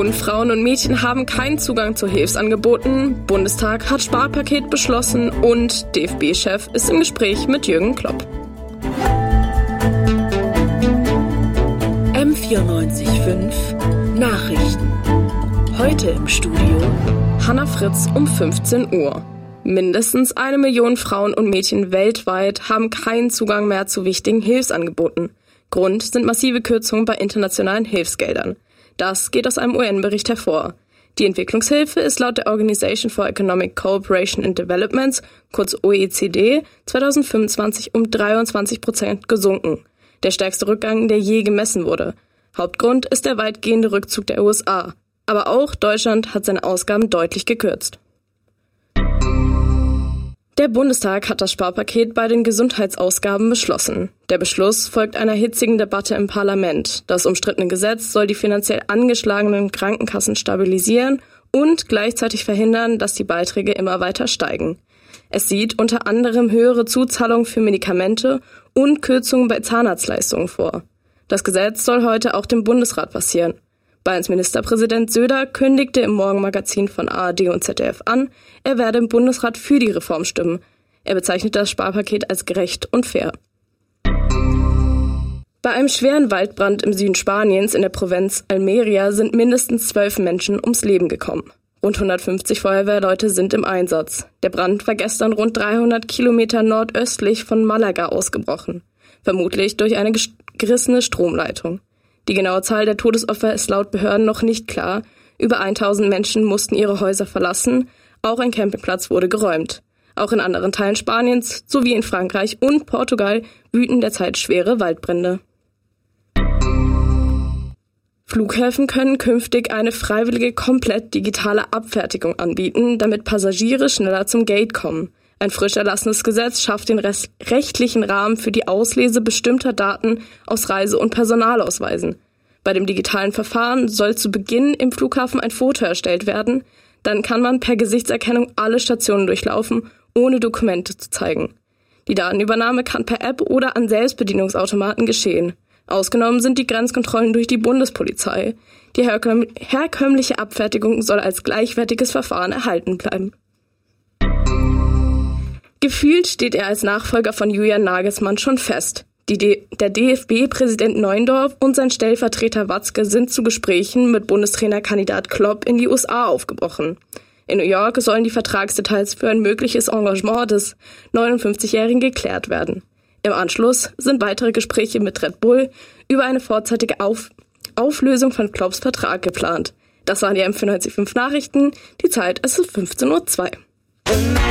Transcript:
Millionen Frauen und Mädchen haben keinen Zugang zu Hilfsangeboten, Bundestag hat Sparpaket beschlossen und DFB-Chef ist im Gespräch mit Jürgen Klopp. M94.5 Nachrichten. Heute im Studio Hannah Fritz um 15 Uhr. Mindestens 1 Million Frauen und Mädchen weltweit haben keinen Zugang mehr zu wichtigen Hilfsangeboten. Grund sind massive Kürzungen bei internationalen Hilfsgeldern. Das geht aus einem UN-Bericht hervor. Die Entwicklungshilfe ist laut der Organization for Economic Cooperation and Development, kurz OECD, 2025 um 23% gesunken. Der stärkste Rückgang, der je gemessen wurde. Hauptgrund ist der weitgehende Rückzug der USA. Aber auch Deutschland hat seine Ausgaben deutlich gekürzt. Der Bundestag hat das Sparpaket bei den Gesundheitsausgaben beschlossen. Der Beschluss folgt einer hitzigen Debatte im Parlament. Das umstrittene Gesetz soll die finanziell angeschlagenen Krankenkassen stabilisieren und gleichzeitig verhindern, dass die Beiträge immer weiter steigen. Es sieht unter anderem höhere Zuzahlungen für Medikamente und Kürzungen bei Zahnarztleistungen vor. Das Gesetz soll heute auch dem Bundesrat passieren. Bayerns Ministerpräsident Söder kündigte im Morgenmagazin von ARD und ZDF an, er werde im Bundesrat für die Reform stimmen. Er bezeichnete das Sparpaket als gerecht und fair. Bei einem schweren Waldbrand im Süden Spaniens in der Provinz Almeria sind mindestens 12 Menschen ums Leben gekommen. Rund 150 Feuerwehrleute sind im Einsatz. Der Brand war gestern rund 300 Kilometer nordöstlich von Malaga ausgebrochen, vermutlich durch eine gerissene Stromleitung. Die genaue Zahl der Todesopfer ist laut Behörden noch nicht klar. Über 1000 Menschen mussten ihre Häuser verlassen. Auch ein Campingplatz wurde geräumt. Auch in anderen Teilen Spaniens sowie in Frankreich und Portugal wüten derzeit schwere Waldbrände. Flughäfen können künftig eine freiwillige, komplett digitale Abfertigung anbieten, damit Passagiere schneller zum Gate kommen. Ein frisch erlassenes Gesetz schafft den rechtlichen Rahmen für die Auslese bestimmter Daten aus Reise- und Personalausweisen. Bei dem digitalen Verfahren soll zu Beginn im Flughafen ein Foto erstellt werden. Dann kann man per Gesichtserkennung alle Stationen durchlaufen, ohne Dokumente zu zeigen. Die Datenübernahme kann per App oder an Selbstbedienungsautomaten geschehen. Ausgenommen sind die Grenzkontrollen durch die Bundespolizei. Die herkömmliche Abfertigung soll als gleichwertiges Verfahren erhalten bleiben. Gefühlt steht er als Nachfolger von Julian Nagelsmann schon fest. Der DFB-Präsident Neuendorf und sein Stellvertreter Watzke sind zu Gesprächen mit Bundestrainerkandidat Klopp in die USA aufgebrochen. In New York sollen die Vertragsdetails für ein mögliches Engagement des 59-Jährigen geklärt werden. Im Anschluss sind weitere Gespräche mit Red Bull über eine vorzeitige Auflösung von Klopps Vertrag geplant. Das waren die M94.5 Nachrichten. Die Zeit ist 15:02 Uhr.